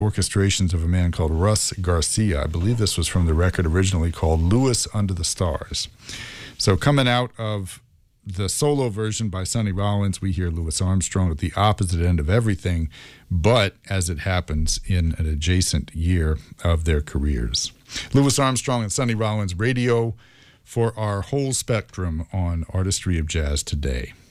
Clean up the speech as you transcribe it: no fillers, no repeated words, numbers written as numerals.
orchestrations of a man called Russ Garcia. I believe this was from the record originally called Louis Under the Stars. So coming out of the solo version by Sonny Rollins, we hear Louis Armstrong at the opposite end of everything, but as it happens in an adjacent year of their careers. Louis Armstrong and Sonny Rollins, radio for our whole spectrum on Artistry of Jazz today.